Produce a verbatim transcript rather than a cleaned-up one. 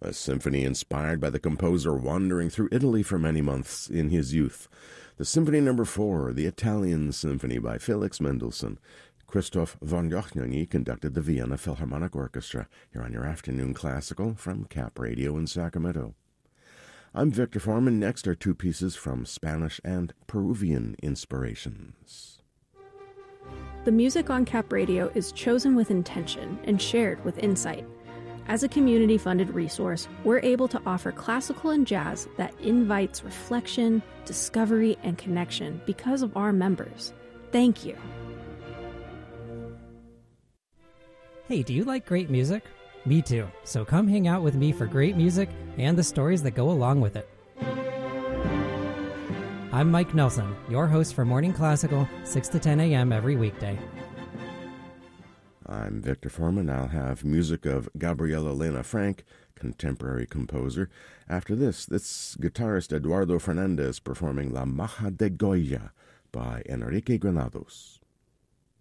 a symphony inspired by the composer wandering through Italy for many months in his youth. The Symphony Number Four, the Italian Symphony by Felix Mendelssohn. Christoph von Jochniony conducted the Vienna Philharmonic Orchestra here on your Afternoon Classical from Cap Radio in Sacramento. I'm Victor Foreman. Next are two pieces from Spanish and Peruvian inspirations. The music on Cap Radio is chosen with intention and shared with insight. As a community-funded resource, we're able to offer classical and jazz that invites reflection, discovery, and connection because of our members. Thank you. Hey, do you like great music? Me too. So come hang out with me for great music and the stories that go along with it. I'm Mike Nelson, your host for Morning Classical, six to ten a.m. every weekday. I'm Victor Foreman. I'll have music of Gabriela Lena Frank, contemporary composer. After this, this guitarist Eduardo Fernandez performing La Maja de Goya by Enrique Granados.